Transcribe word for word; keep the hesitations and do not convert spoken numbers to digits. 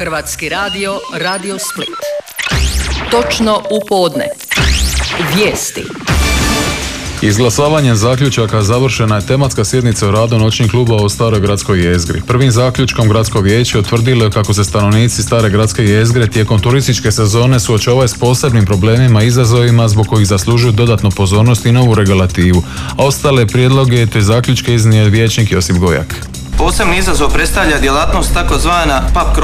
Hrvatski radio, Radio Split. Točno u podne. Vijesti. Izglasavanjem zaključaka završena je tematska sjednica o radu noćnih klubova u Staroj gradskoj jezgri. Prvim zaključkom gradsko vijeće utvrdilo je kako se stanovnici Stare gradske jezgre tijekom turističke sezone suočavaju s posebnim problemima i izazovima zbog kojih zaslužuju dodatnu pozornost i novu regulativu, a ostale prijedloge te zaključke iznio je vijećnik Josip Gojak. Posebni izazov predstavlja djelatnost takozvana pub